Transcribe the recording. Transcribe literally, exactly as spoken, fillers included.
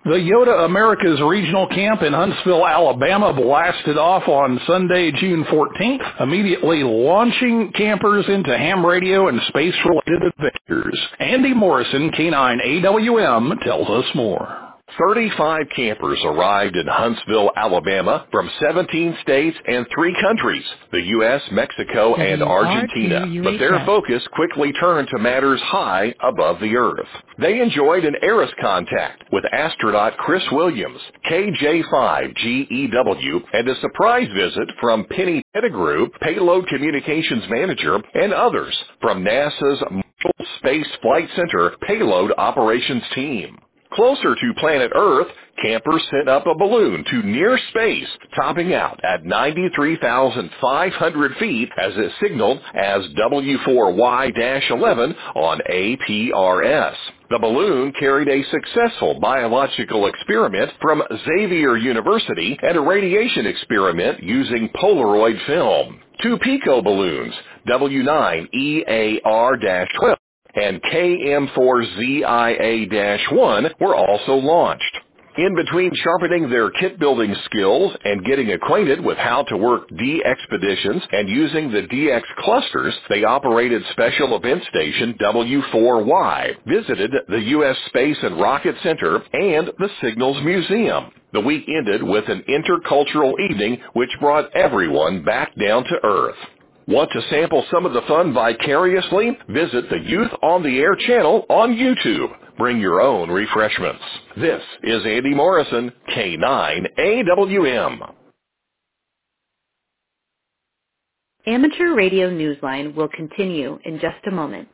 The Yoda Americas Regional Camp in Huntsville, Alabama blasted off on Sunday, June fourteenth, immediately launching campers into ham radio and space-related adventures. Andy Morrison, K nine A W M, tells us more. thirty-five campers arrived in Huntsville, Alabama from seventeen states and three countries, the U S, Mexico, and Argentina. But their focus quickly turned to matters high above the Earth. They enjoyed an ARIS contact with astronaut Chris Williams, K J five G E W, and a surprise visit from Penny Pettigrew, Payload Communications Manager, and others from NASA's Marshall Space Flight Center Payload Operations Team. Closer to planet Earth, campers sent up a balloon to near space, topping out at ninety-three thousand five hundred feet as it signaled as W four Y eleven on A P R S. The balloon carried a successful biological experiment from Xavier University and a radiation experiment using Polaroid film. Two Pico balloons, W nine E A R twelve, and K M four Z I A one were also launched. In between sharpening their kit-building skills and getting acquainted with how to work D expeditions and using the D X clusters, they operated Special Event Station W four Y, visited the U S Space and Rocket Center, and the Signals Museum. The week ended with an intercultural evening which brought everyone back down to Earth. Want to sample some of the fun vicariously? Visit the Youth on the Air channel on YouTube. Bring your own refreshments. This is Andy Morrison, K nine A W M. Amateur Radio Newsline will continue in just a moment.